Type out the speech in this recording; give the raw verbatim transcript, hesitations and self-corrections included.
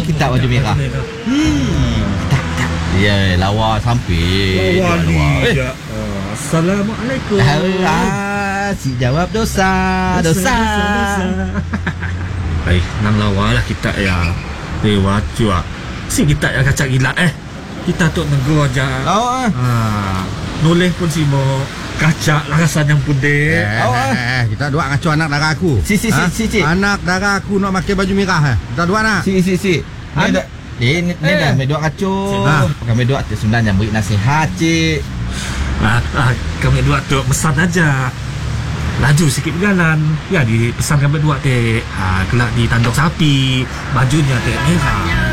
kita baju merah. Hmm. Tak tak. Ya, lawa sampai. Lawa ni. Eh. Oh, Assalamualaikum. Ah, si jawab dosa, dosa. Baik, nang lawa lah kita ya. Dewa cua. Si kita ya kacak gila eh. Kita tu nego aja. Lawa. Ah, noleh pun si mo kacak lah rasanya pun deh. Eh, Oh, eh, eh, kita dua ngaco anak dara aku. Si, si, si, Ha? si, si. Anak dara aku nak pakai baju merah eh. Kita dua nak. Si si si. Ni Ada- ada. Eh, ni, ni Eh. dah medok kacau. Ah. Kami dua tu sebenarnya beri nasihat, cik. Ah, ah, kami dua tu pesan aja. Laju sikit berjalan. Ya, di pesan kami dua teh. Ah, kelak di tanduk sapi. Bajunya teh merah.